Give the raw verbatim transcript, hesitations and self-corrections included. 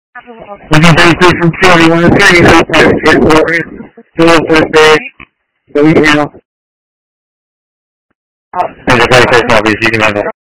Looking thirty-three from two, you want to say you have to get Warriors, still up with the, the email. And the very first obvious, you can have that.